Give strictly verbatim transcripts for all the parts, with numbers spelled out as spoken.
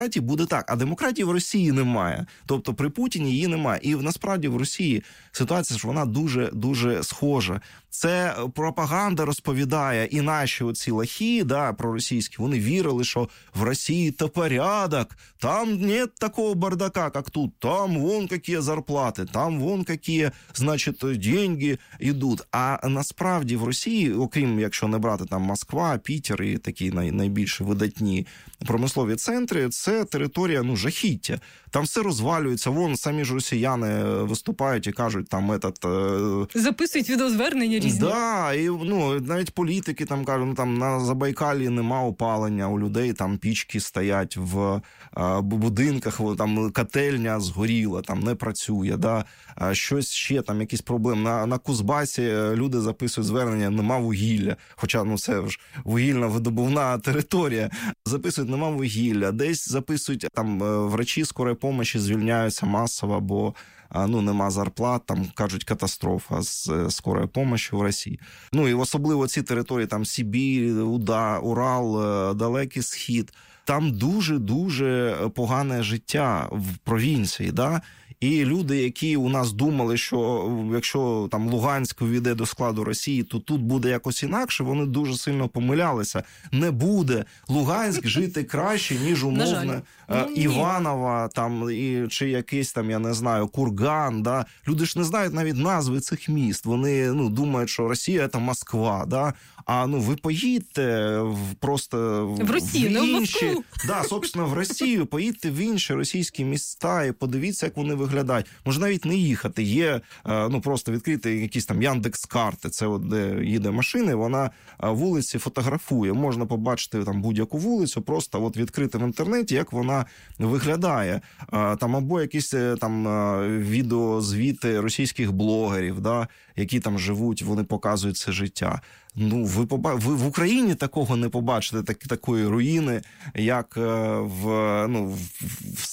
буде так, а демократії в Росії немає. Тобто при Путіні її немає. І насправді в Росії ситуація, що вона дуже-дуже схожа. Це пропаганда розповідає, і наші оці лохи, да, проросійські, вони вірили, що в Росії то порядок, там нет такого бардака, як тут, там вон які зарплати, там вон які, значить, деньги йдуть. А насправді в Росії, окрім, якщо не брати там Москва, Пітер і такі най, найбільш видатні промислові центри, це територія, ну, жахіття. Там все розвалюється, вон самі ж росіяни виступають і кажуть, там этот... Е... записують відеозвернення різні. Да, і, ну, навіть політики там кажуть, ну, там на Забайкалі нема опалення, у людей там пічки стоять в е, будинках, там котельня згоріла, там не працює, да, а щось ще, там якісь проблеми. На, на Кузбасі люди записують звернення, нема вугілля, хоча, ну, це ж вугільна видобувна територія, записують, нема вугілля, десь записують, там врачі скорої помощі звільняються масово, бо ну, нема зарплат, там, кажуть, катастрофа з скорої помощі в Росії. Ну, і особливо ці території, там, Сибір, Уда, Урал, Далекий Схід, там дуже-дуже погане життя в провінції, да? І люди, які у нас думали, що якщо там Луганськ увійде до складу Росії, то тут буде якось інакше, вони дуже сильно помилялися. Не буде Луганськ жити краще, ніж умовне Іваново, там, і, чи якийсь там, я не знаю, Курган. Да? Люди ж не знають навіть назви цих міст. Вони, ну, думають, що Росія – це Москва. Да? А, ну, ви поїдьте в, просто в, в Росію, в не інші, в Москву. да, собственно, в Росію, поїдьте в інші російські міста і подивіться, як вони виглядають. Може навіть не їхати. Є, ну, просто відкрити якісь там Яндекс.Карти, це от де їде машина, вона вулиці фотографує. Можна побачити там будь-яку вулицю, просто от відкрити в інтернеті, як вона виглядає. Там або якісь там відеозвіти російських блогерів, да, які там живуть, вони показують це життя. Ну, ви, поба... ви в Україні такого не побачите, так, такої руїни, як в, ну, в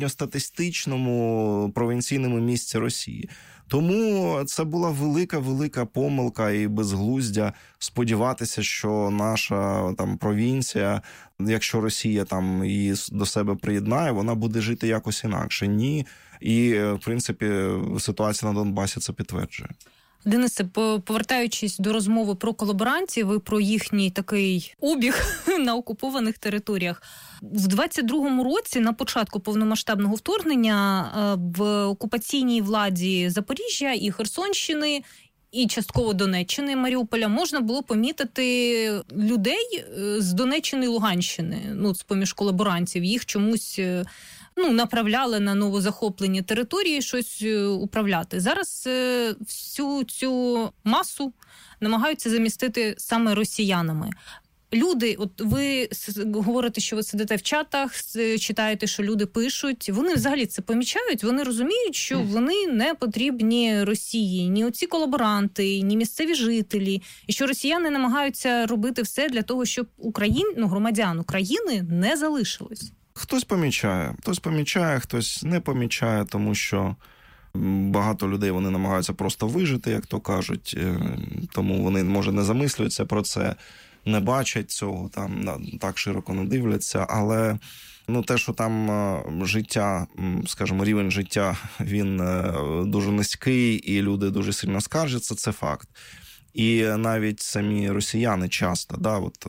середньостатистичному провінційному місці Росії. Тому це була велика-велика помилка і безглуздя сподіватися, що наша там провінція, якщо Росія там її до себе приєднає, вона буде жити якось інакше. Ні. І, в принципі, ситуація на Донбасі це підтверджує. Денисе, повертаючись до розмови про колаборантів і про їхній такий обіг на окупованих територіях. В двадцять другому році, на початку повномасштабного вторгнення, в окупаційній владі Запоріжжя і Херсонщини, і частково Донеччини, Маріуполя, можна було помітити людей з Донеччини і Луганщини, ну, з-поміж колаборантів. Їх чомусь... ну, направляли на новозахоплені території щось управляти. Зараз е, всю цю масу намагаються замістити саме росіянами. Люди, от ви говорите, що ви сидите в чатах, читаєте, що люди пишуть. Вони взагалі це помічають? Вони розуміють, що вони не потрібні Росії, ні оці колаборанти, ні місцеві жителі, і що росіяни намагаються робити все для того, щоб Україн, ну, громадян України не залишилось. Хтось помічає, хтось помічає, хтось не помічає, тому що багато людей, вони намагаються просто вижити, як то кажуть, тому вони, може, не замислюються про це, не бачать цього, там так широко не дивляться, але ну, те, що там життя, скажімо, рівень життя, він дуже низький і люди дуже сильно скаржаться, це факт. І навіть самі росіяни часто, да, от,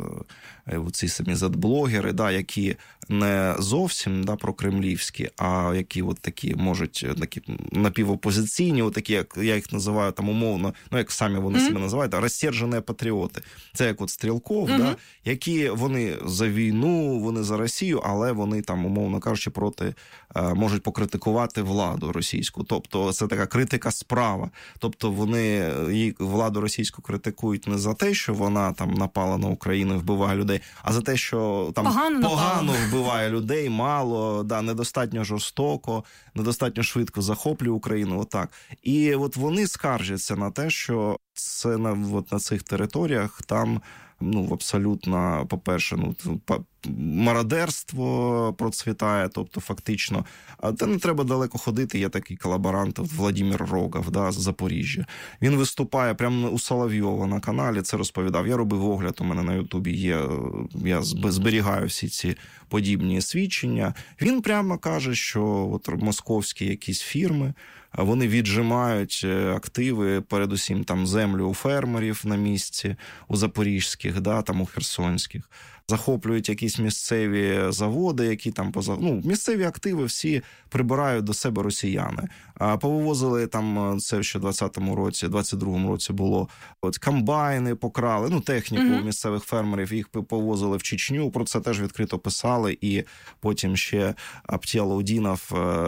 ці самі зет-блогери, да, які не зовсім, да, прокремлівські, а які от такі можуть такі напівопозиційні, от такі, як я їх називаю там умовно, ну як самі вони mm-hmm. себе називають, розсержені патріоти. Це як от Стрілков, mm-hmm. да, які вони за війну, вони за Росію, але вони там, умовно кажучи, проти, можуть покритикувати владу російську. Тобто це така критика справа. Тобто вони владу російську критикують не за те, що вона там напала на Україну і вбиває людей, а за те, що там погано, погано вбиває людей, мало, да, недостатньо жорстоко, недостатньо швидко захоплює Україну, отак. І от вони скаржаться на те, що це на, от на цих територіях там, ну, абсолютно, по-перше, ну, мародерство процвітає, тобто фактично. А та не треба далеко ходити, є такий колаборант Владимир Рогов, да, з Запоріжжя. Він виступає прямо у Соловйова на каналі, це розповідав. Я робив огляд, у мене на Ютубі є, я зберігаю всі ці подібні свідчення. Він прямо каже, що от московські якісь фірми, вони віджимають активи, передусім там землю у фермерів на місці, у запорізьких, да, там у херсонських. Захоплюють якісь місцеві заводи, які там поза... ну, місцеві активи всі прибирають до себе росіяни. А повивозили там, це ще в двадцятому році, двадцять другому році було, от комбайни покрали, ну, техніку mm-hmm. місцевих фермерів, їх повозили в Чечню, про це теж відкрито писали, і потім ще Аптєлаудінов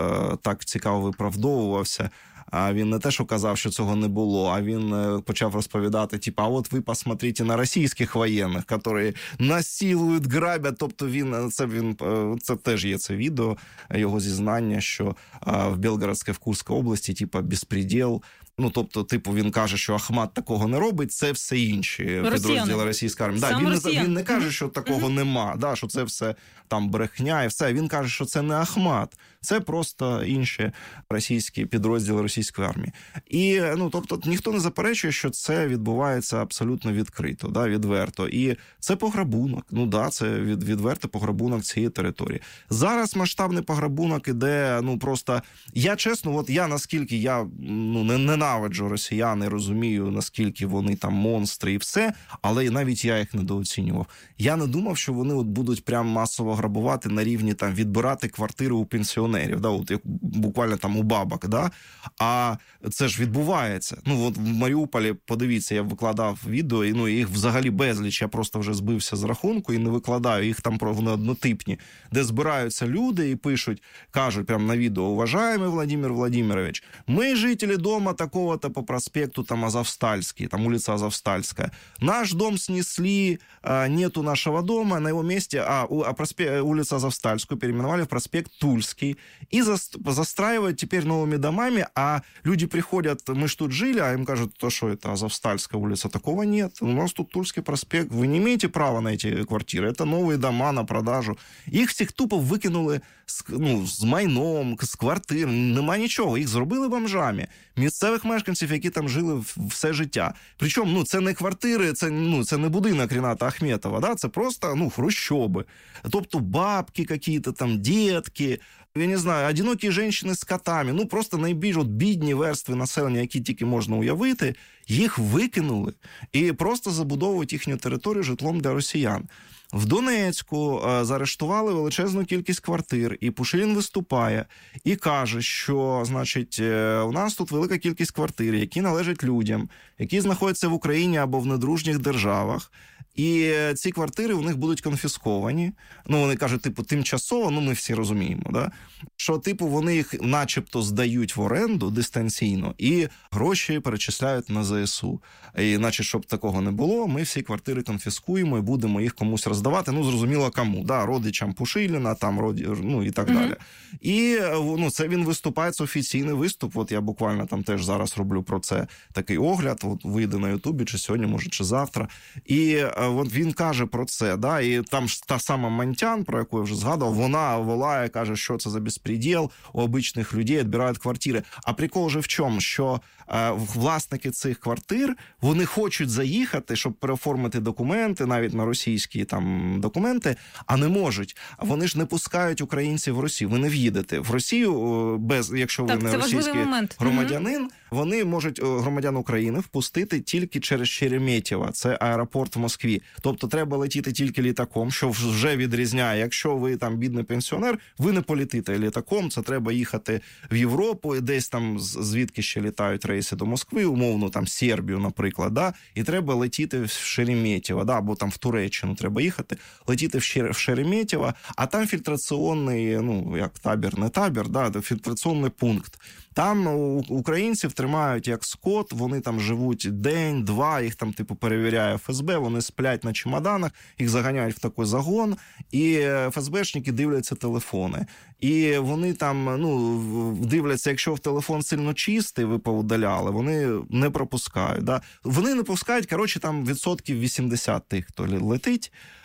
так цікаво виправдовувався. А він не те, що казав, що цього не було, а він почав розповідати, типу, а от ви посмотрите на російських воєнних, які насилують, грабять, тобто він, це, він, це теж є це відео, його зізнання, що в Білгородській, в Курській області, типу, безпреділ. Ну, тобто, типу, він каже, що Ахмат такого не робить, це все інші підрозділи російської армії. Да, він, не, він не каже, що такого mm-hmm. нема, да, що це все там брехня і все. Він каже, що це не Ахмат, це просто інші російські підрозділи російської армії. І, ну, тобто, ніхто не заперечує, що це відбувається абсолютно відкрито, да, відверто. І це пограбунок, ну, да, це від, відвертий пограбунок цієї території. Зараз масштабний пограбунок іде, ну, просто, я чесно, от я наскільки я, ну, не, не ненавиджу росіян і розумію, наскільки вони там монстри і все, але навіть я їх недооцінював. Я не думав, що вони от будуть прям масово грабувати на рівні там відбирати квартири у пенсіонерів, да, от як буквально там у бабок, да. А це ж відбувається. Ну от в Маріуполі, подивіться, я викладав відео, і ну їх взагалі безліч, я просто вже збився з рахунку і не викладаю, їх там вони однотипні, де збираються люди і пишуть, кажуть прямо на відео: "Уважаемый Владимир Владимирович, мы жители дома такого то по проспекту там Азовстальский, там улица Азовстальская. Наш дом снесли, а, нету нашего дома, на его месте, а, а проспект, улицу Азовстальскую переименовали в проспект Тульский и за, застраивают теперь новыми домами, а люди приходят, мы ж тут жили, а им кажут, то что это Азовстальская улица, такого нет, у нас тут Тульский проспект, вы не имеете права на эти квартиры, это новые дома на продажу". Їх всіх тупо викинули з, ну, з майном, з квартир, нема нічого, їх зробили бомжами. Місцевих мешканців, які там жили все життя. Причому, ну, це не квартири, це, ну, це не будинок Ріната Ахметова, да? Це просто, ну, хрущоби. Тобто бабки якісь там, дітки, я не знаю, одинокі жінки з котами, ну, просто найбільш от бідні верстви населення, які тільки можна уявити, їх викинули і просто забудовують їхню територію житлом для росіян. В Донецьку е, заарештували величезну кількість квартир, і Пушилін виступає і каже, що, значить, е, у нас тут велика кількість квартир, які належать людям, які знаходяться в Україні або в недружніх державах, і ці квартири у них будуть конфісковані. Ну, вони кажуть, типу, тимчасово, ну, ми всі розуміємо, да? Що, типу, вони їх начебто здають в оренду дистанційно і гроші перечисляють на зе ес у. І наче, щоб такого не було, ми всі квартири конфіскуємо і будемо їх комусь роздавати. Ну, зрозуміло, кому, да? Родичам Пушиліна, там, роді... ну, і так mm-hmm. далі. І, ну, це він виступає, це офіційний виступ. От я буквально там теж зараз роблю про це такий огляд, от вийде на Ютубі, чи сьогодні, може, чи завтра. І от він каже про це, да, і там ж та сама Монтян, про яку я вже згадував, вона волає, каже, що це за безпреділ, у обичних людей відбирають квартири. А прикол же в чому? Що е, власники цих квартир, вони хочуть заїхати, щоб переоформити документи, навіть на російські там документи, а не можуть. А вони ж не пускають українців в Росію. Ви не в'їдете в Росію, без, якщо ви так, не російський громадянин, mm-hmm. вони можуть громадян України впустити тільки через Шереметьєво, це аеропорт в Москві. Тобто треба летіти тільки літаком, що вже відрізняє. Якщо ви там бідний пенсіонер, ви не полетите літаком, це треба їхати в Європу, і десь там звідки ще літають рейси до Москви, умовно там Сербію, наприклад, да, і треба летіти в Шереметьєво, да, або там в Туреччину треба їхати, летіти в Шереметьєво, а там фільтраційний, ну, як табір, не табір, да, фільтраційний пункт. Там українців тримають як скот, вони там живуть день, два, їх там, типу, перевіряє еф ес бе, вони сплять на чемоданах, їх заганяють в такий загон, і еф ес бешники дивляться телефони. І вони там, ну, дивляться, якщо в телефон сильно чистий, ви поудаляли, вони не пропускають, да. Вони не пускають, коротше, там відсотків вісімдесят тих, хто летить,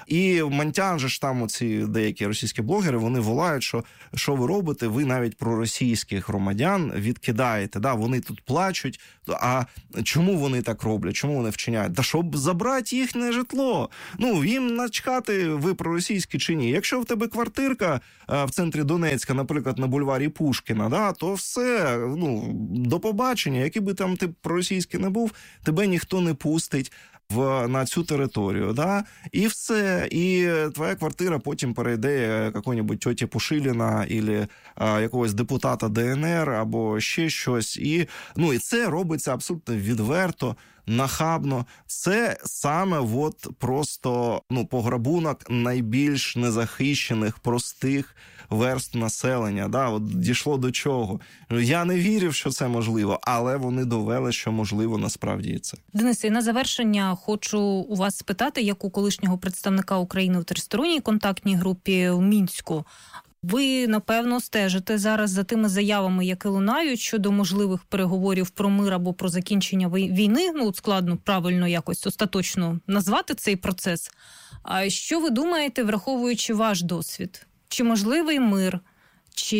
І Монтян же ж там оці деякі російські блогери, вони волають, що що ви робите, ви навіть проросійських громадян відкидаєте, да, вони тут плачуть, а чому вони так роблять, чому вони вчиняють? Та щоб забрати їхнє житло. Ну, їм начкати, ви проросійські чи ні. Якщо в тебе квартирка в центрі Донецька, наприклад, на бульварі Пушкіна, да, то все, ну, до побачення, який би там ти проросійський не був, тебе ніхто не пустить в, на цю територію, да, і все, і твоя квартира потім перейде якої-небудь тьоті Пушиліна або а, якогось депутата ДНР або ще щось, і, ну, і це робиться абсолютно відверто, нахабно. Це саме от просто, ну, пограбунок найбільш незахищених, простих верств населення. Да? От дійшло до чого. Я не вірив, що це можливо, але вони довели, що можливо насправді і це. Денис, і на завершення хочу у вас спитати, як у колишнього представника України в тристоронній контактній групі в Мінську. Ви, напевно, стежите зараз за тими заявами, які лунають щодо можливих переговорів про мир або про закінчення війни. Ну, складно правильно якось остаточно назвати цей процес. А що ви думаєте, враховуючи ваш досвід? Чи можливий мир? Чи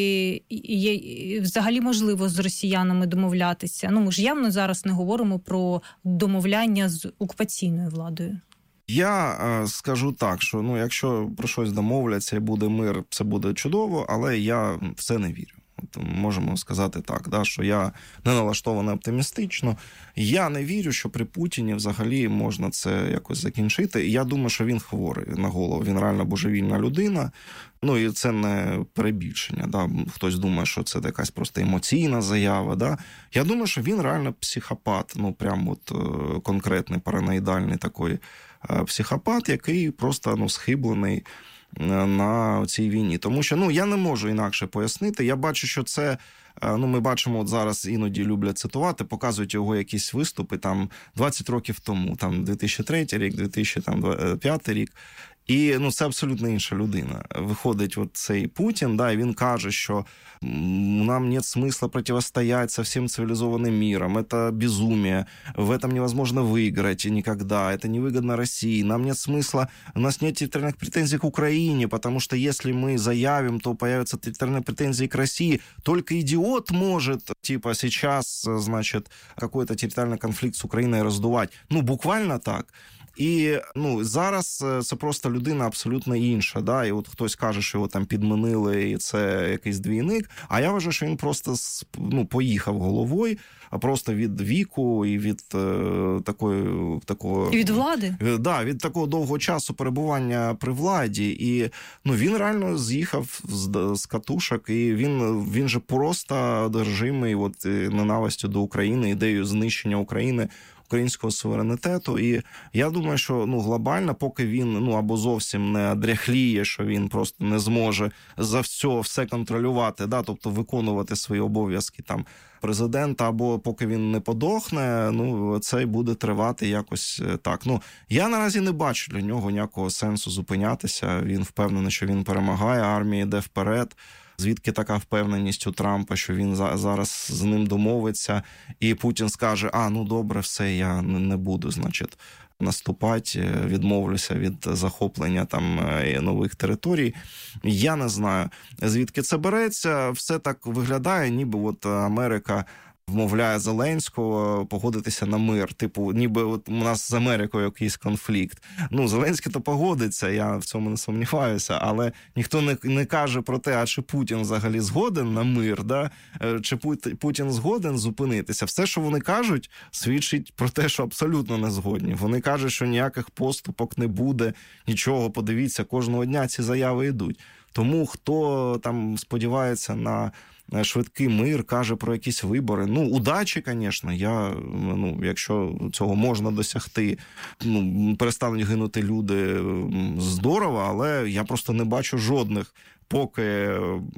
є взагалі можливо з росіянами домовлятися? Ну, ми ж явно зараз не говоримо про домовляння з окупаційною владою. Я е, скажу так, що ну, якщо про щось домовляться і буде мир, це буде чудово, але я в це не вірю. От, можемо сказати так, да, що я не налаштований оптимістично. Я не вірю, що при Путіні взагалі можна це якось закінчити. І я думаю, що він хворий на голову, він реально божевільна людина. Ну, і це не перебільшення. Да? Хтось думає, що це якась просто емоційна заява. Да? Я думаю, що він реально психопат, ну, прям от конкретний, параноїдальний такий психопат, який просто, ну, схиблений на цій війні. Тому що, ну, я не можу інакше пояснити. Я бачу, що це, ну, ми бачимо, от зараз іноді люблять цитувати, показують його якісь виступи там двадцять років тому, там дві тисячі третій рік, дві тисячі п'ятий рік. І, ну, це абсолютно інша людина. Виходить от цей Путін, да, і він каже, що нам нет смысла противостоять со всем цивилизованным миром, это безумие, в этом невозможно выиграть никогда, это невыгодно России, нам нет смысла, у нас нет территориальных претензий к Украине, потому что если мы заявим, то появятся территориальные претензии к России, только идиот может, типа, сейчас, значит, какой-то территориальный конфликт с Украиной раздувать. Ну, буквально так. І, ну, зараз це просто людина абсолютно інша, да, і от хтось каже, що його там підмінили, і це якийсь двійник, а я вважаю, що він просто, ну, поїхав головою, а просто від віку і від е, такої, такого... І від влади? Від, да, від такого довгого часу перебування при владі, і, ну, він реально з'їхав з, з катушок, і він, він же просто одержимий от ненавистю до України, ідеєю знищення України, українського суверенітету. І я думаю, що, ну, глобально, поки він, ну, або зовсім не дряхліє, що він просто не зможе за все, все контролювати, да, тобто виконувати свої обов'язки там президента, або поки він не подохне, ну, це буде тривати якось так. Ну, я наразі не бачу для нього ніякого сенсу зупинятися. Він впевнений, що він перемагає, армія йде вперед. Звідки така впевненість у Трампа, що він зараз з ним домовиться, і Путін скаже, а, ну добре, все, я не буду, значить, наступати, відмовлюся від захоплення там нових територій. Я не знаю, звідки це береться. Все так виглядає, ніби от Америка вмовляє Зеленського погодитися на мир. Типу, ніби от у нас з Америкою якийсь конфлікт. Ну, Зеленський то погодиться, я в цьому не сумніваюся, але ніхто не, не каже про те, а чи Путін взагалі згоден на мир, да? Чи Путін згоден зупинитися. Все, що вони кажуть, свідчить про те, що абсолютно не згодні. Вони кажуть, що ніяких поступок не буде, нічого, подивіться, кожного дня ці заяви йдуть. Тому хто там сподівається на швидкий мир, каже про якісь вибори. Ну, удачі, звісно, я, ну, якщо цього можна досягти, ну, перестануть гинути люди, здорово, але я просто не бачу жодних поки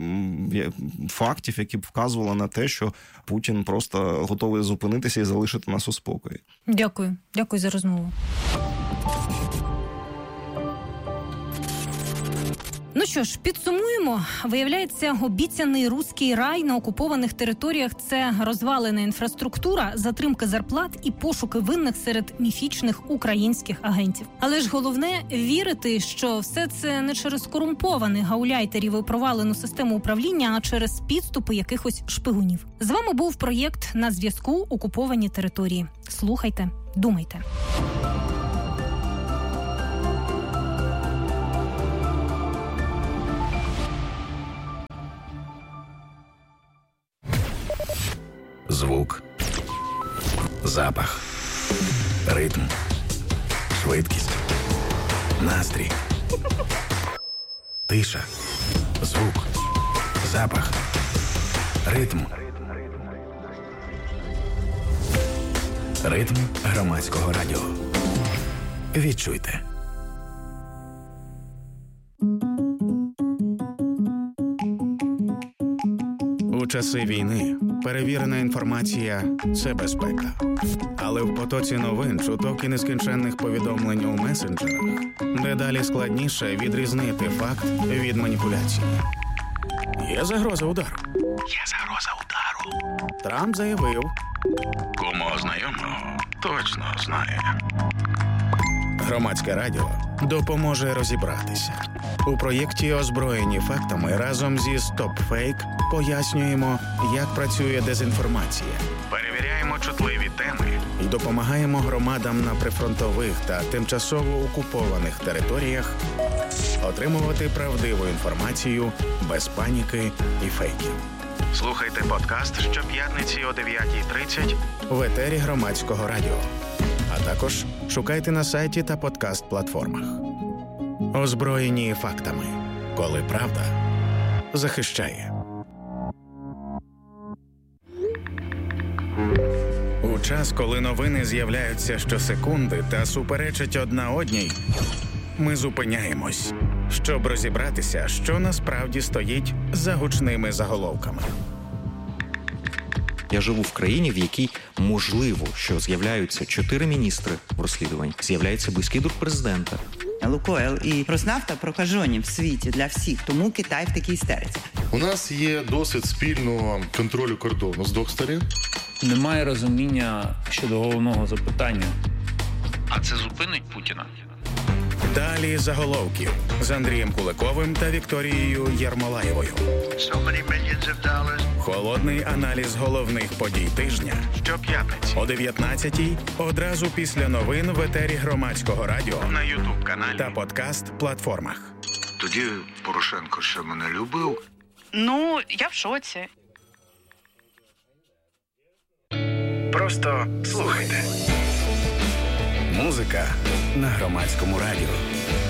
фактів, які б вказували на те, що Путін просто готовий зупинитися і залишити нас у спокої. Дякую. Дякую за розмову. Ну що ж, підсумуємо. Виявляється, обіцяний руський рай на окупованих територіях – це розвалена інфраструктура, затримки зарплат і пошуки винних серед міфічних українських агентів. Але ж головне – вірити, що все це не через корумпованих гауляйтерів і провалену систему управління, а через підступи якихось шпигунів. З вами був проєкт «На зв'язку. Окуповані території». Слухайте, думайте. Звук, запах, ритм, швидкість, настрій, тиша, звук, запах, ритм. Ритм громадського радіо. Відчуйте. У часи війни перевірена інформація – це безпека. Але в потоці новин, чуток і нескінченних повідомлень у месенджерах дедалі складніше відрізнити факт від маніпуляції. Є загроза удару. Є загроза удару. Трамп заявив. Кому знайомого точно знає. Громадське радіо допоможе розібратися. У проєкті «Озброєні фактами» разом зі «Стоп Фейк» пояснюємо, як працює дезінформація. Перевіряємо чутливі теми і допомагаємо громадам на прифронтових та тимчасово окупованих територіях отримувати правдиву інформацію без паніки і фейків. Слухайте подкаст щоп'ятниці о дев'ятій тридцять в етері Громадського радіо. А також шукайте на сайті та подкаст-платформах. Озброєні фактами. Коли правда захищає. У час, коли новини з'являються щосекунди та суперечать одна одній, ми зупиняємось, щоб розібратися, що насправді стоїть за гучними заголовками. Я живу в країні, в якій можливо, що з'являються чотири міністри в розслідуванні, з'являється близький друг президента. Лукойл і Роснафта прокажені в світі для всіх, тому Китай в такій істериці. У нас є досвід спільного контролю кордону з двох сторін. Немає розуміння щодо головного запитання. А це зупинить Путіна? Далі заголовків з Андрієм Куликовим та Вікторією Єрмолаєвою. So many millions of dollars. Холодний аналіз головних подій тижня. Щоп'ятниці о дев'ятнадцятій, одразу після новин в етері Громадського радіо, на ютуб-каналі та подкаст-платформах. Тоді Порошенко ще мене любив. Ну, я в шоці. Просто слухайте. Музика на Громадському радіо.